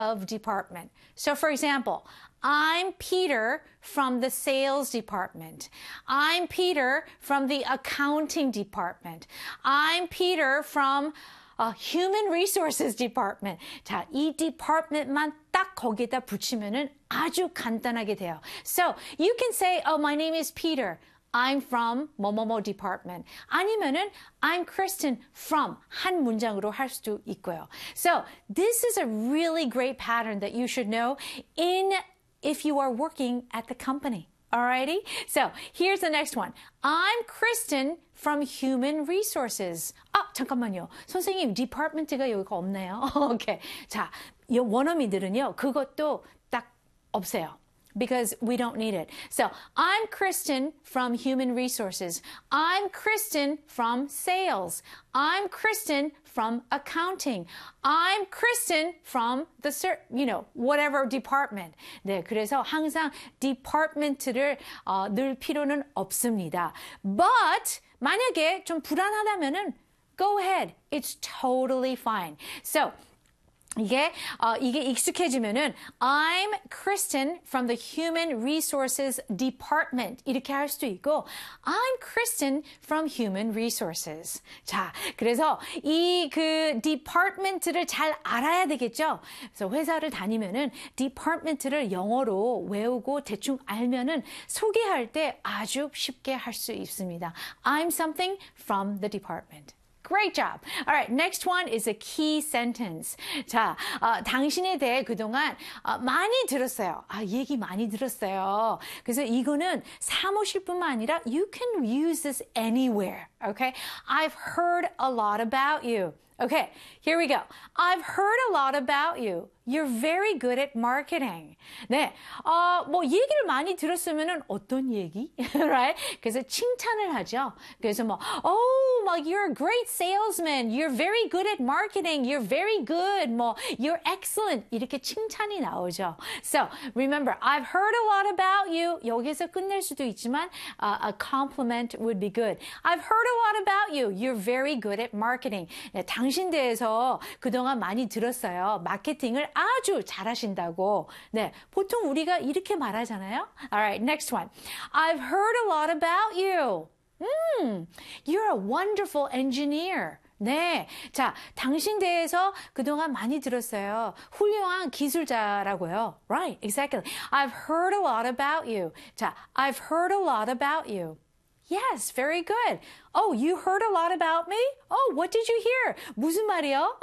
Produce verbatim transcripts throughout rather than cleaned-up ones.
of department. So for example, I'm Peter from the sales department. I'm Peter from the accounting department. I'm Peter from uh, human resources department. 자, 이 department만 딱 거기다 붙이면은 아주 간단하게 돼요. So you can say, oh, my name is Peter. I'm from 뭐뭐뭐 department. 아니면은 I'm Kristen from 한 문장으로 할 수도 있고요. So this is a really great pattern that you should know in if you are working at the company. Alrighty? So here's the next one. I'm Kristen from human resources. 아, 잠깐만요. 선생님, department가 여기가 없네요. 오케이. 자, 원어민들은요, 그것도 딱 없어요. Because we don't need it. So, I'm Kristen from human resources. I'm Kristen from sales. I'm Kristen from accounting. I'm Kristen from the, you know, whatever department. 네, 그래서 항상 department를 어, 넣을 필요는 없습니다. But 만약에 좀 불안하다면은 go ahead. It's totally fine. So, 이게 어, 이게 익숙해지면은 I'm Kristen from the Human Resources Department 이렇게 할 수도 있고 I'm Kristen from Human Resources. 자, 그래서 이 그 department를 잘 알아야 되겠죠. 그래서 회사를 다니면은 department를 영어로 외우고 대충 알면은 소개할 때 아주 쉽게 할 수 있습니다. I'm something from the department. Great job. All right, next one is a key sentence. 자, 어, 당신에 대해 그동안 어, 많이 들었어요. 아, 얘기 많이 들었어요. 그래서 이거는 사무실뿐만 아니라 you can use this anywhere. Okay? I've heard a lot about you. Okay, here we go. I've heard a lot about you. You're very good at marketing. 네, 어, 뭐 얘기를 많이 들었으면은 어떤 얘기, right? 그래서 칭찬을 하죠. 그래서 뭐, oh, 막 you're a great salesman. You're very good at marketing. You're very good. 뭐, you're excellent. 이렇게 칭찬이 나오죠. So remember, I've heard a lot about you. 여기서 끝낼 수도 있지만 uh, a compliment would be good. I've heard a lot about you. You're very good at marketing. 네, 당신 대해서 그동안 많이 들었어요. 마케팅을 아주 잘하신다고. 네, 보통 우리가 이렇게 말하잖아요. Alright, next one. I've heard a lot about you. Hmm, you're a wonderful engineer. 네, 자, 당신 대해서 그동안 많이 들었어요. 훌륭한 기술자라고요. Right, exactly. I've heard a lot about you. 자, I've heard a lot about you. Yes, very good. Oh, you heard a lot about me? Oh, what did you hear? 무슨 말이요?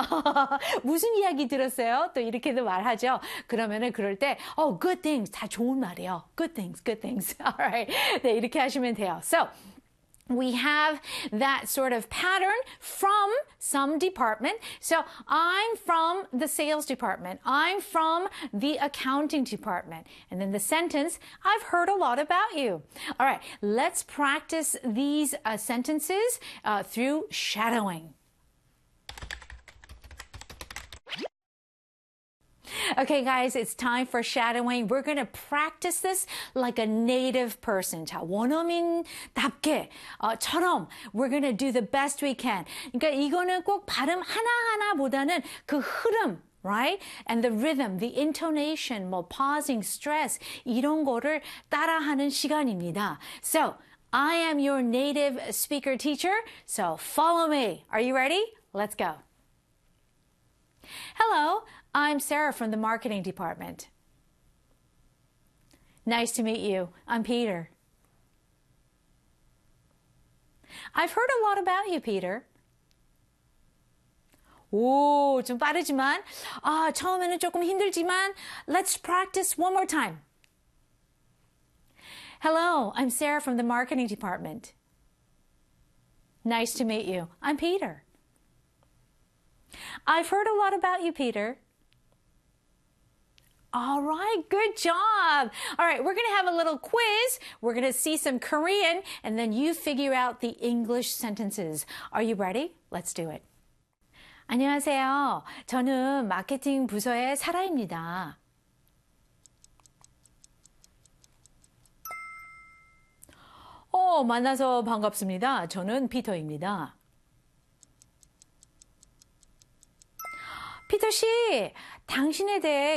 무슨 이야기 들었어요? 또 이렇게도 말하죠. 그러면은 그럴 때, oh, good things. 다 좋은 말이요. Good things, good things. Alright. 네, 이렇게 하시면 돼요. So, we have that sort of pattern from some department. So I'm from the sales department. I'm from the accounting department. And then the sentence, I've heard a lot about you. All right, let's practice these uh, sentences uh, through shadowing. Okay, guys, it's time for shadowing. We're going to practice this like a native person. 자, 원어민답게, 어, 처럼 we're going to do the best we can. 그러니까 이거는 꼭 발음 하나하나보다는 그 흐름, right? And the rhythm, the intonation, 뭐 pausing, stress, 이런 거를 따라하는 시간입니다. So, I am your native speaker teacher, so follow me. Are you ready? Let's go. Hello. I'm Sarah from the marketing department. Nice to meet you. I'm Peter. I've heard a lot about you, Peter. 오, 좀 빠르지만, 아, 처음에는 조금 힘들지만, let's practice one more time. Hello, I'm Sarah from the marketing department. Nice to meet you. I'm Peter. I've heard a lot about you, Peter. All right, good job. All right, we're going to have a little quiz. We're going to see some Korean, and then you figure out the English sentences. Are you ready? Let's do it. 안녕하세요. 저는 마케팅 부서의 사라입니다. 어, 만나서 반갑습니다. 저는 피터입니다. 피터 씨, 당신에 대해